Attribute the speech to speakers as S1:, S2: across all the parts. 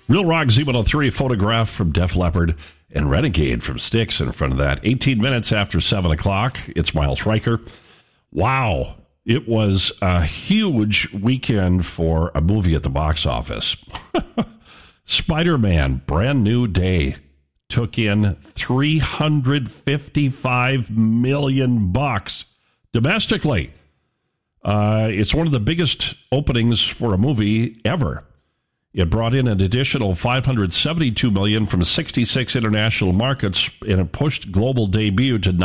S1: Real Rock Z103, Photograph from Def Leppard, and Renegade from Styx in front of that. 18 minutes after 7 o'clock. It's Miles Riker. Wow. It was a huge weekend for a movie at the box office. Spider-Man, Brand New Day, took in $355 million domestically. It's one of the biggest openings for a movie ever. It brought in an additional $572 million from 66 international markets, and it pushed global debut to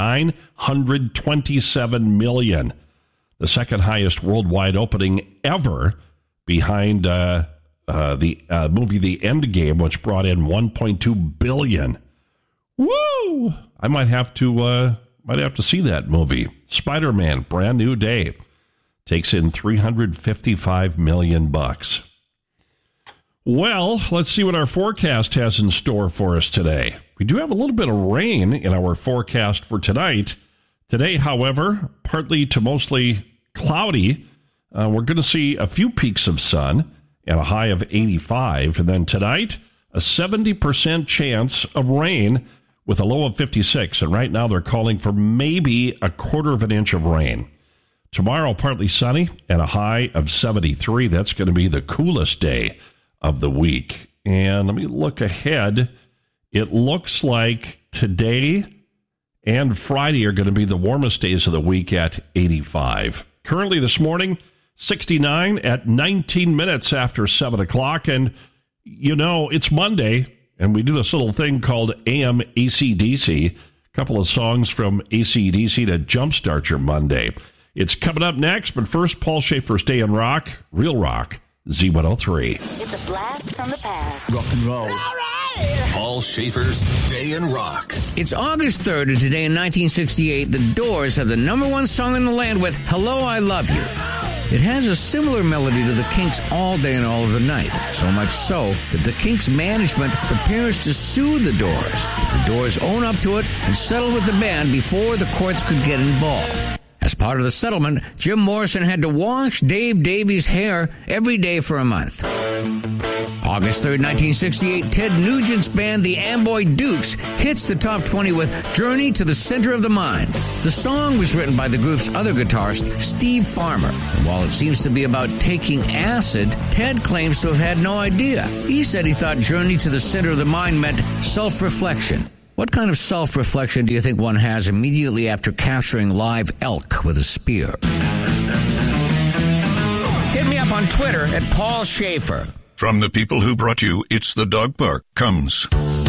S1: $927 million, the second highest worldwide opening ever, behind the movie The Endgame, which brought in $1.2 billion. Woo! I might have to see that movie. Spider-Man, Brand New Day, takes in $355 million. Well, let's see what our forecast has in store for us today. We do have a little bit of rain in our forecast for tonight. Today, however, partly to mostly cloudy. We're going to see a few peaks of sun and a high of 85. And then tonight, a 70% chance of rain with a low of 56. And right now they're calling for maybe a quarter of an inch of rain. Tomorrow, partly sunny and a high of 73. That's going to be the coolest day of the week. And let me look ahead. It looks like today and Friday are going to be the warmest days of the week at 85. Currently this morning, 69 at 19 minutes after 7 o'clock. And, you know, it's Monday, and we do this little thing called AM AC/DC. A couple of songs from AC/DC to jumpstart your Monday. It's coming up next, but first, Paul Schaefer's Day in Rock, Real Rock, Z103.
S2: It's a blast from the past.
S3: Rock and roll.
S2: All right.
S3: Paul Schaefer's Day in Rock.
S4: It's August 3rd, and today in 1968, the Doors have the #1 song in the land with Hello, I Love You. It has a similar melody to the Kinks' All Day and All of the Night, so much so that the Kinks' management prepares to sue the Doors. The Doors own up to it and settle with the band before the courts could get involved. As part of the settlement, Jim Morrison had to wash Dave Davies' hair every day for a month. August 3rd, 1968, Ted Nugent's band, the Amboy Dukes, hits the top 20 with Journey to the Center of the Mind. The song was written by the group's other guitarist, Steve Farmer. And while it seems to be about taking acid, Ted claims to have had no idea. He said he thought Journey to the Center of the Mind meant self-reflection. What kind of self-reflection do you think one has immediately after capturing live elk with a spear? Hit me up on Twitter at Paul Schaefer.
S5: From the people who brought you It's the Dog Park comes